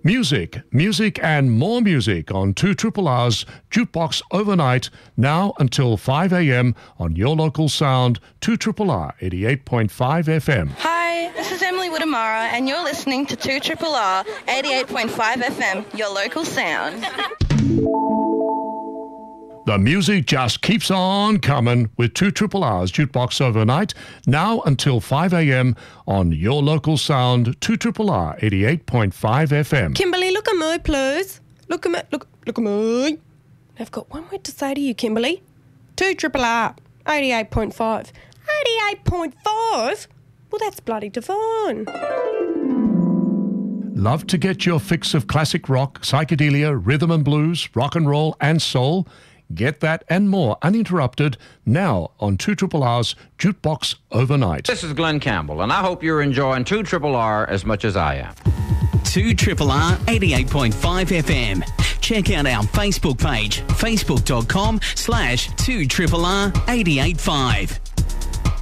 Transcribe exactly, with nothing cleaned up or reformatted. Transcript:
Music, music and more music on two Triple R's Jukebox Overnight, now until five a.m. on your local sound, two Triple R eighty-eight point five F M. Hi, this is Emily Woodamara and you're listening to two Triple R eighty-eight point five F M, your local sound. The music just keeps on coming with two Triple R's Jukebox Overnight, now until five a.m. on your local sound, two Triple R eighty-eight point five F M. Kimberly, look at me, please. Look at me. Look, look at me. I've got one word to say to you, Kimberly. two Triple R eighty-eight point five. eighty-eight point five? Well, that's bloody divine. Love to get your fix of classic rock, psychedelia, rhythm and blues, rock and roll and soul? Get that and more uninterrupted now on two Triple R's Jukebox Overnight. This is Glenn Campbell, and I hope you're enjoying two Triple R as much as I am. two Triple R eighty-eight point five F M. Check out our Facebook page, facebook dot com slash two Triple R eighty-eight five.